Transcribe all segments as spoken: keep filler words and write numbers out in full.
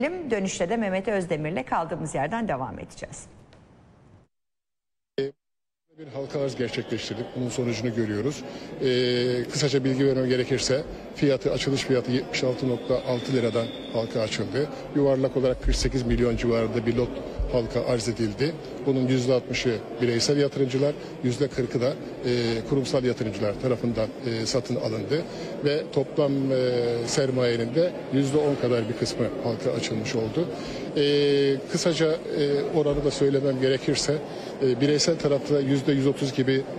Dönüşte de Mehmet Özdemir'le kaldığımız yerden devam edeceğiz. Bir halka arz gerçekleştirdik. Bunun sonucunu görüyoruz. Ee, kısaca bilgi vermem gerekirse fiyatı, açılış fiyatı yetmiş altı nokta altı liradan halka açıldı. Yuvarlak olarak kırk sekiz milyon civarında bir lot halka arz edildi. Bunun yüzde altmışı bireysel yatırımcılar, yüzde kırkı da e, kurumsal yatırımcılar tarafından e, satın alındı. Ve toplam e, sermayenin de yüzde on kadar bir kısmı halka açılmış oldu. E, kısaca e, oranı da söylemem gerekirse e, bireysel tarafta yüzde yüz otuz gibi e,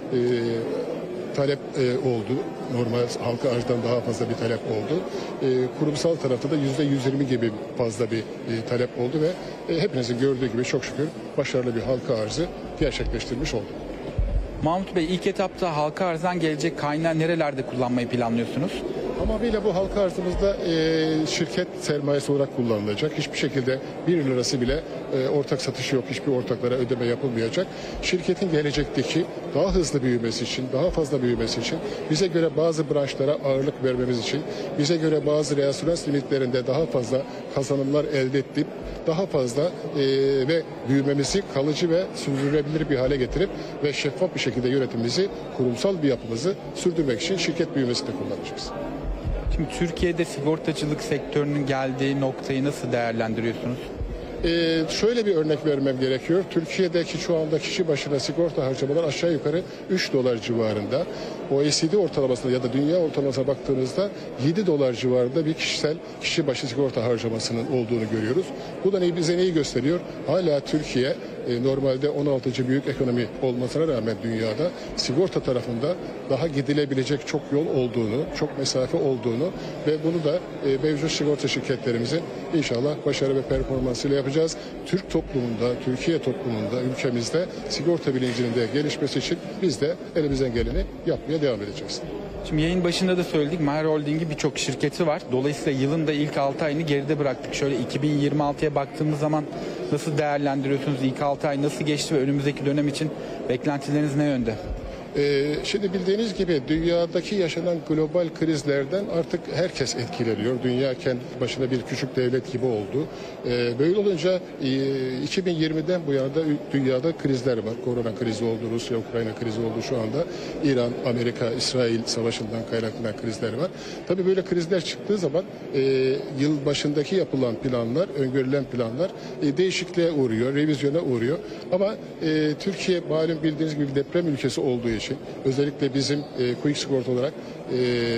talep e, oldu. Normal halka arzdan daha fazla bir talep oldu. E, kurumsal tarafta da yüzde yüz yirmi gibi fazla bir e, talep oldu ve e, hepinizin gördüğü gibi çok şükür başarılı bir halka arzı gerçekleştirmiş olduk. Mahmut Bey, ilk etapta halka arzdan gelecek kaynağı nerelerde kullanmayı planlıyorsunuz? Tamamıyla bu halka arzımızda e, şirket sermayesi olarak kullanılacak. Hiçbir şekilde bir lirası bile e, ortak satışı yok. Hiçbir ortaklara ödeme yapılmayacak. Şirketin gelecekteki daha hızlı büyümesi için, daha fazla büyümesi için, bize göre bazı branşlara ağırlık vermemiz için, bize göre bazı reasürans limitlerinde daha fazla kazanımlar elde edip, daha fazla e, ve büyümemizi kalıcı ve sürdürülebilir bir hale getirip ve şeffaf bir şekilde yönetimimizi, kurumsal bir yapımızı sürdürmek için şirket büyümesinde kullanacağız. Şimdi Türkiye'de sigortacılık sektörünün geldiği noktayı nasıl değerlendiriyorsunuz? Ee, şöyle bir örnek vermem gerekiyor. Türkiye'deki şu anda kişi başına sigorta harcamalar aşağı yukarı üç dolar civarında. O E C D ortalamasına ya da dünya ortalamasına baktığınızda yedi dolar civarında bir kişisel kişi başı sigorta harcamasının olduğunu görüyoruz. Bu da ne, bize neyi gösteriyor? Hala Türkiye e, normalde on altıncı büyük ekonomi olmasına rağmen dünyada sigorta tarafında daha gidilebilecek çok yol olduğunu, çok mesafe olduğunu ve bunu da e, mevcut sigorta şirketlerimizin inşallah başarı ve performansıyla yapacağız. Türk toplumunda, Türkiye toplumunda, ülkemizde sigorta bilincinin de gelişmesi için biz de elimizden geleni yapmaya devam edeceğiz. Şimdi yayın başında da söyledik, Maher Holding'in birçok şirketi var. Dolayısıyla yılın da ilk altı ayını geride bıraktık. Şöyle iki bin yirmi altıya baktığımız zaman nasıl değerlendiriyorsunuz? İlk altı ay nasıl geçti ve önümüzdeki dönem için beklentileriniz ne yönde? Ee, şimdi bildiğiniz gibi dünyadaki yaşanan global krizlerden artık herkes etkileniyor. Dünya kendi başına bir küçük devlet gibi oldu. Ee, böyle olunca e, iki bin yirmiden bu yana da dünyada krizler var. Korona krizi oldu, Rusya, Ukrayna krizi oldu şu anda. İran, Amerika, İsrail savaşından kaynaklanan krizler var. Tabii böyle krizler çıktığı zaman e, yıl başındaki yapılan planlar, öngörülen planlar e, değişikliğe uğruyor, revizyona uğruyor. Ama e, Türkiye malum bildiğiniz gibi deprem ülkesi olduğu için için özellikle bizim e, Quick Sigorta olarak e,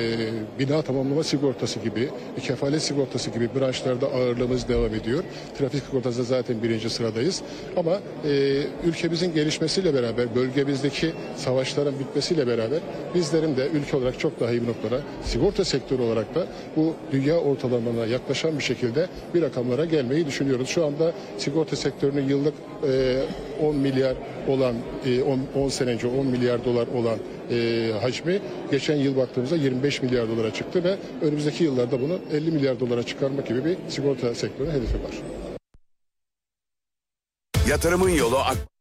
bina tamamlama sigortası gibi, kefalet sigortası gibi branşlarda ağırlığımız devam ediyor. Trafik sigortası zaten birinci sıradayız. Ama e, ülkemizin gelişmesiyle beraber, bölgemizdeki savaşların bitmesiyle beraber bizlerin de ülke olarak çok daha iyi bir noktada, sigorta sektörü olarak da bu dünya ortalamalarına yaklaşan bir şekilde bir rakamlara gelmeyi düşünüyoruz. Şu anda sigorta sektörünün yıllık e, on milyar olan, e, on sene önce on milyar dolar olan e, hacmi geçen yıl baktığımızda yirmi beş milyar dolara çıktı ve önümüzdeki yıllarda bunu elli milyar dolara çıkarmak gibi bir sigorta sektörünün hedefi var. Yatırımın yolu